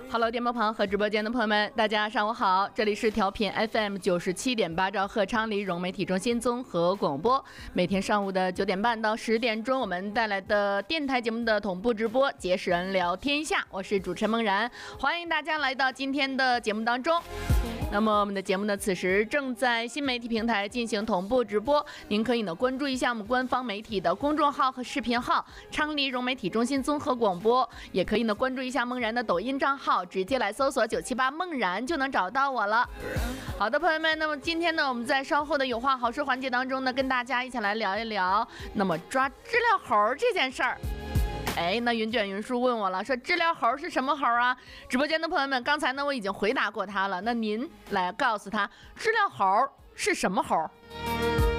Hello， 电波旁和直播间的朋友们，大家上午好，这里是调频 FM 97.8兆赫昌黎融媒体中心综合广播，每天上午的9点半到10点钟，我们带来的电台节目的同步直播，结识人聊天下，我是主持人梦然，欢迎大家来到今天的节目当中。那么我们的节目呢，此时正在新媒体平台进行同步直播，您可以呢关注一下我们官方媒体的公众号和视频号昌黎融媒体中心综合广播，也可以呢关注一下梦然的抖音账号，直接来搜索978梦然就能找到我了。好的，朋友们，那么今天呢，我们在稍后的有话好说环节当中呢，跟大家一起来聊一聊那么抓知了猴这件事儿。那云卷云舒问我了，说知了猴是什么猴啊？直播间的朋友们，刚才呢我已经回答过他了，那您来告诉他知了猴是什么猴？